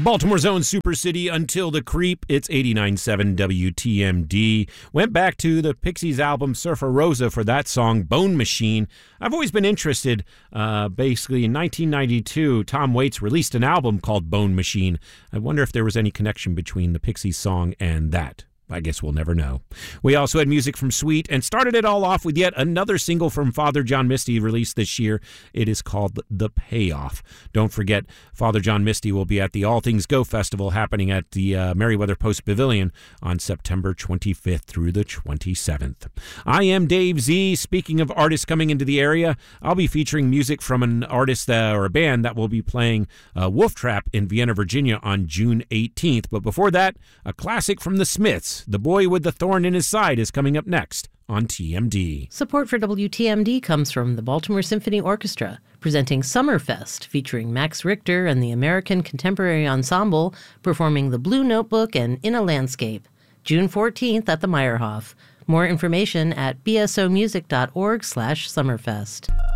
Baltimore's own Super City Until the Creep. It's 89.7 WTMD. Went back to the Pixies album Surfer Rosa for that song, Bone Machine. I've always been interested. Basically, in 1992, Tom Waits released an album called Bone Machine. I wonder if there was any connection between the Pixies song and that. I guess we'll never know. We also had music from Sweet and started it all off with yet another single from Father John Misty released this year. It is called The Payoff. Don't forget, Father John Misty will be at the All Things Go Festival happening at the Merriweather Post Pavilion on September 25th through the 27th. I am Dave Z. Speaking of artists coming into the area, I'll be featuring music from an artist or a band that will be playing Wolf Trap in Vienna, Virginia on June 18th. But before that, a classic from the Smiths. The Boy with the Thorn in His Side is coming up next on TMD. Support for WTMD comes from the Baltimore Symphony Orchestra, presenting Summerfest, featuring Max Richter and the American Contemporary Ensemble performing The Blue Notebook and In a Landscape, June 14th at the Meyerhoff. More information at bsomusic.org/Summerfest.